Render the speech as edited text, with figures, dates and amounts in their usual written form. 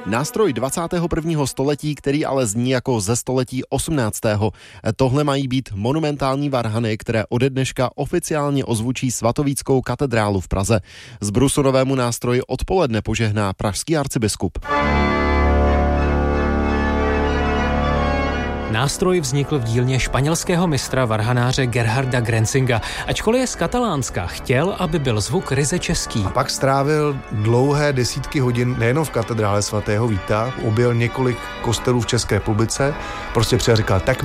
Nástroj 21. století, který ale zní jako ze století 18. Tohle mají být monumentální varhany, které ode dneška oficiálně ozvučí Svatovíckou katedrálu v Praze. Z brusu novému nástroji odpoledne požehná pražský arcibiskup. Nástroj vznikl v dílně španělského mistra varhanáře Gerharda Grenzinga. Ačkoliv je z Katalánska, chtěl, aby byl zvuk ryze český. A pak strávil dlouhé desítky hodin nejenom v katedrále svatého Víta, objel několik kostelů v České republice, prostě přijel říkal, tak